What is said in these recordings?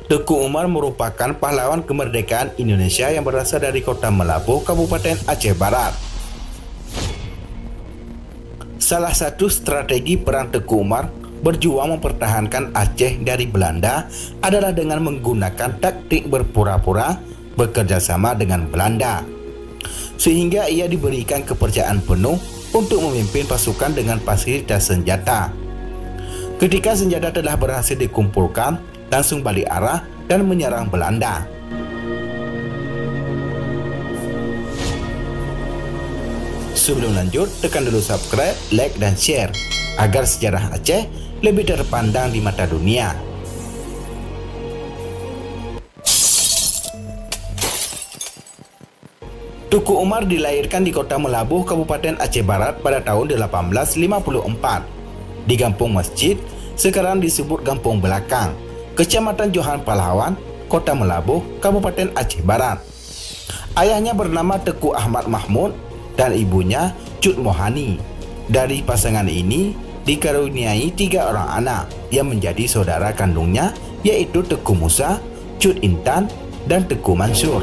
Teku Umar merupakan pahlawan kemerdekaan Indonesia yang berasal dari Kota Melabuh, Kabupaten Aceh Barat. Salah satu strategi perang Teku Umar berjuang mempertahankan Aceh dari Belanda adalah dengan menggunakan taktik berpura-pura bekerja sama dengan Belanda, sehingga ia diberikan kepercayaan penuh untuk memimpin pasukan dengan fasilitas senjata. Ketika senjata telah berhasil dikumpulkan, langsung balik arah dan menyerang Belanda. Sebelum lanjut, tekan dulu subscribe, like, dan share agar sejarah Aceh lebih terpandang di mata dunia. Teku Umar dilahirkan di Kota Melabuh, Kabupaten Aceh Barat pada tahun 1854 di Kampung Masjid, sekarang disebut Kampung Belakang, Kecamatan Johan Pahlawan, Kota Melabuh, Kabupaten Aceh Barat. Ayahnya bernama Teku Ahmad Mahmud dan ibunya Cut Mohani. Dari pasangan ini dikaruniai 3 orang anak yang menjadi saudara kandungnya, yaitu Teku Musa, Cut Intan, dan Teku Mansur.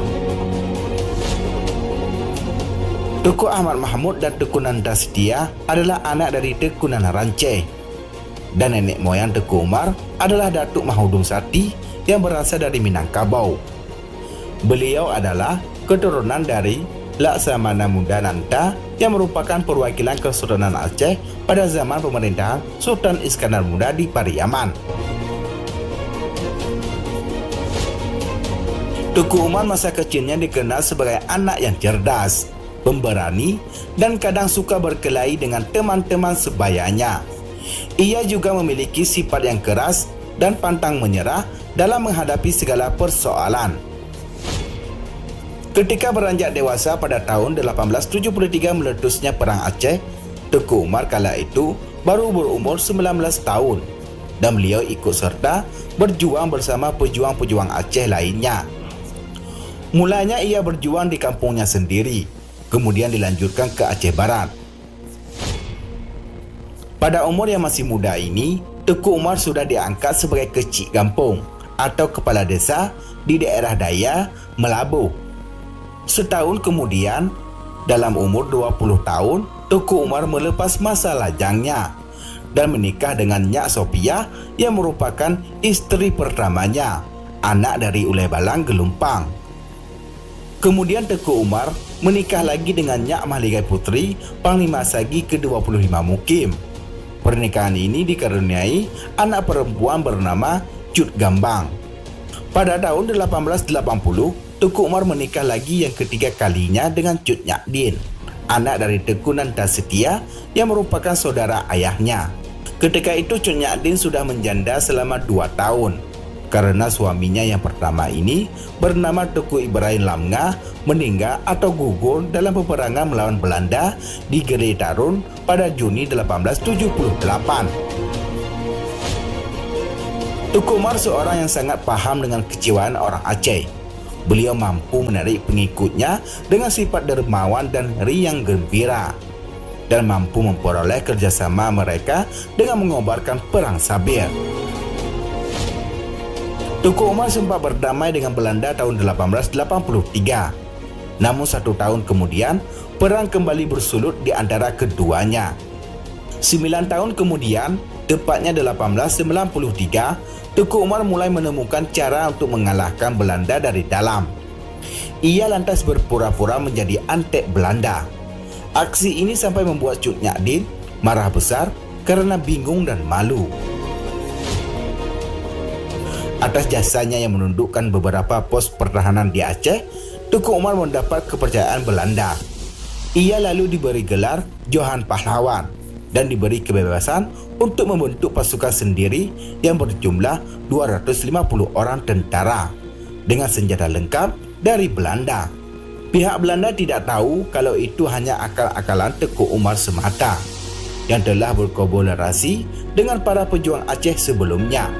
Teku Ahmad Mahmud dan Teku Nanda Setia adalah anak dari Teku Nana Ranceh, dan nenek moyang Teku Umar adalah Datuk Mahudung Sati yang berasal dari Minangkabau. Beliau adalah keturunan dari Laksamana Muda Nanta yang merupakan perwakilan Kesultanan Aceh pada zaman pemerintahan Sultan Iskandar Muda di Pariaman. Teku Umar masa kecilnya dikenal sebagai anak yang cerdas, pemberani, dan kadang suka berkelahi dengan teman-teman sebayanya. Ia juga memiliki sifat yang keras dan pantang menyerah dalam menghadapi segala persoalan. Ketika beranjak dewasa pada tahun 1873 meletusnya Perang Aceh, Teku Umar kala itu baru berumur 19 tahun dan beliau ikut serta berjuang bersama pejuang-pejuang Aceh lainnya. Mulanya ia berjuang di kampungnya sendiri, kemudian dilanjutkan ke Aceh Barat. Pada umur yang masih muda ini, Teku Umar sudah diangkat sebagai kecik kampung atau kepala desa di daerah Daya, Melabuh. Setahun kemudian, dalam umur 20 tahun, Teku Umar melepas masa lajangnya dan menikah dengan Nyak Sophia yang merupakan istri pertamanya, anak dari Ulai Balang Gelumpang. Kemudian Teku Umar menikah lagi dengan Nyak Mahligai Putri, Panglima Sagi ke-25 Mukim. Pernikahan ini dikaruniai anak perempuan bernama Cut Gambang. Pada tahun 1880, Teku Umar menikah lagi yang ketiga kalinya dengan Cut Nyak Din, anak dari Teku Nanda Setia yang merupakan saudara ayahnya. Ketika itu Cut Nyak Din sudah menjanda selama 2 tahun karena suaminya yang pertama ini bernama Teku Ibrahim Lamnga meninggal atau gugur dalam peperangan melawan Belanda di Gere Tarun pada Juni 1878. Teku Umar seorang yang sangat paham dengan kecewaan orang Aceh. Beliau mampu menarik pengikutnya dengan sifat dermawan dan riang gembira, dan mampu memperoleh kerjasama mereka dengan mengobarkan perang sabir. Teku Umar sempat berdamai dengan Belanda tahun 1883. Namun 1 tahun kemudian, perang kembali bersulut di antara keduanya. 9 tahun kemudian, tepatnya 1893, Teku Umar mulai menemukan cara untuk mengalahkan Belanda dari dalam. Ia lantas berpura-pura menjadi antek Belanda. Aksi ini sampai membuat Cut Nyak Din marah besar karena bingung dan malu. Atas jasanya yang menundukkan beberapa pos pertahanan di Aceh, Teku Umar mendapat kepercayaan Belanda. Ia lalu diberi gelar Johan Pahlawan dan diberi kebebasan untuk membentuk pasukan sendiri yang berjumlah 250 orang tentara dengan senjata lengkap dari Belanda. Pihak Belanda tidak tahu kalau itu hanya akal-akalan Teku Umar semata yang telah berkolaborasi dengan para pejuang Aceh sebelumnya.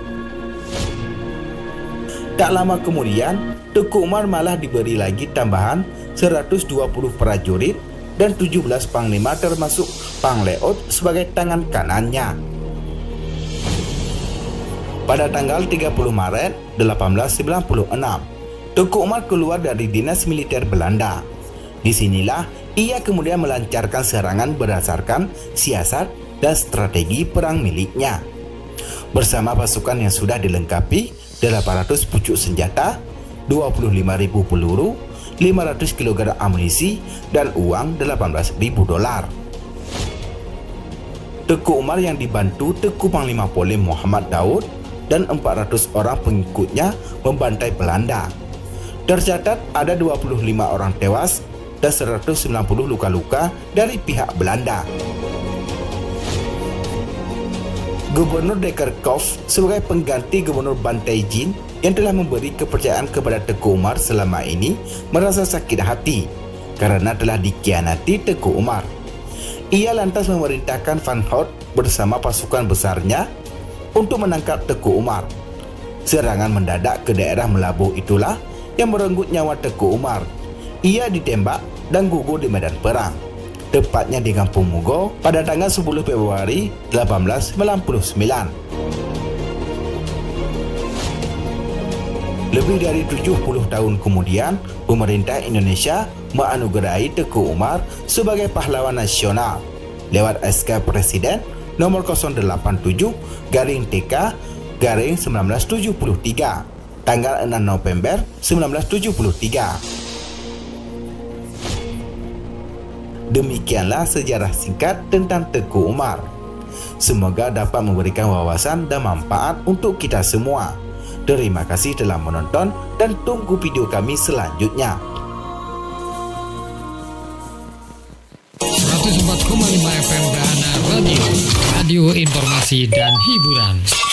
Tak lama kemudian, Teku Umar malah diberi lagi tambahan 120 prajurit dan 17 panglima termasuk Pangleot sebagai tangan kanannya. Pada tanggal 30 Maret 1896, Teuku Umar keluar dari dinas militer Belanda. Disinilah ia kemudian melancarkan serangan berdasarkan siasat dan strategi perang miliknya. Bersama pasukan yang sudah dilengkapi 800 pucuk senjata, 25.000 peluru, 500 kg amunisi, dan uang $18.000. Teuku Umar yang dibantu Teuku Panglima Polim Muhammad Daud dan 400 orang pengikutnya membantai Belanda. Tercatat ada 25 orang tewas dan 190 luka-luka dari pihak Belanda. Gubernur Dekerkov sebagai pengganti Gubernur Bantai Jin yang telah memberi kepercayaan kepada Teuku Umar selama ini merasa sakit hati karena telah dikhianati Teuku Umar. Ia lantas memerintahkan Van Hout bersama pasukan besarnya untuk menangkap Teuku Umar. Serangan mendadak ke daerah Melabuh itulah yang merenggut nyawa Teuku Umar. Ia ditembak dan gugur di medan perang, tepatnya di Kampung Mugo pada tanggal 10 Februari 1899. Lebih dari 70 tahun kemudian, pemerintah Indonesia menganugerahi Teuku Umar sebagai pahlawan nasional lewat SK Presiden nomor 087-TK-1973 tanggal 6 November 1973. Demikianlah sejarah singkat tentang Teuku Umar. Semoga dapat memberikan wawasan dan manfaat untuk kita semua. Terima kasih telah menonton dan tunggu video kami selanjutnya. 104,5 FM Dana Radio, radio informasi dan hiburan.